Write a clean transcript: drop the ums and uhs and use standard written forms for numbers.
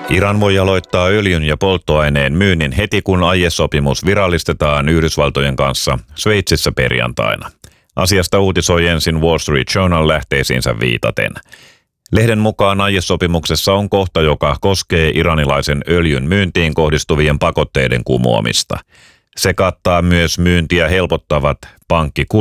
Iran voi aloittaa öljyn ja polttoaineen myynnin heti, kun aiesopimus virallistetaan Yhdysvaltojen kanssa Sveitsissä perjantaina. Asiasta uutisoi ensin Wall Street Journal lähteisiinsä viitaten. Lehden mukaan aiesopimuksessa on kohta, joka koskee iranilaisen öljyn myyntiin kohdistuvien pakotteiden kumoamista. Se kattaa myös myyntiä helpottavat pankkikulut